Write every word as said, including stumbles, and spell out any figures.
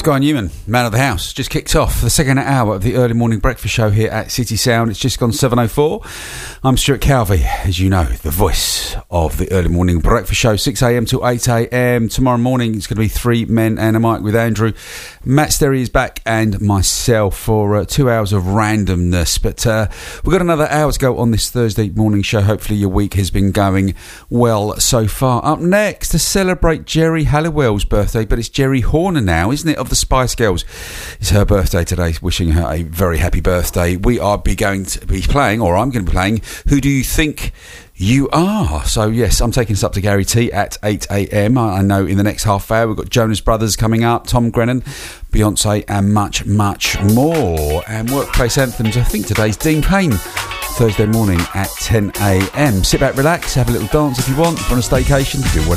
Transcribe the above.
Guy Newman, man of the house, just kicked off the second hour of the early morning breakfast show here at City Sound. It's just gone seven oh four. I'm Stuart Calvey, as you know, the voice of the early morning breakfast show, six a.m. to eight a.m. Tomorrow morning it's going to be three men and a mic with Andrew. Matt Sterry is back and myself for uh, two hours of randomness. But uh, we've got another hour to go on this Thursday morning show. Hopefully your week has been going well so far. Up next, to celebrate Jerry Halliwell's birthday, but it's Jerry Horner now, isn't it, of the Spice Girls. It's her birthday today. Wishing her a very happy birthday. We are be going to be playing, or I'm going to be playing, Who Do You Think You Are? So yes, I'm taking this up to Gary T at eight a.m. I know in the next half hour we've got Jonas Brothers coming up, Tom Grennan, Beyonce, and much, much more. And workplace anthems, I think today's Dean Kane, Thursday morning at ten a.m. Sit back, relax, have a little dance if you want. If you're on a staycation, do whatever.